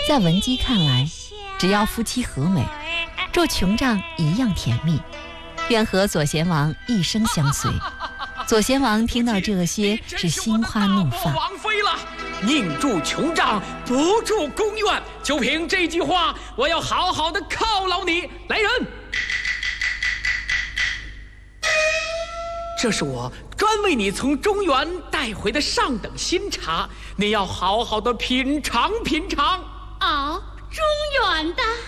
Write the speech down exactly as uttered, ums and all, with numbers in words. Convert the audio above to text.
在文姬看来，只要夫妻和美，做琼丈一样甜蜜，愿和左贤王一生相随。左贤王听到这些是心花怒放。 王妃了，宁住琼帐，不住宫苑。就凭这句话，我要好好的犒劳你。来人，这是我专为你从中原带回的上等新茶，你要好好的品尝品尝。 哦，中原的。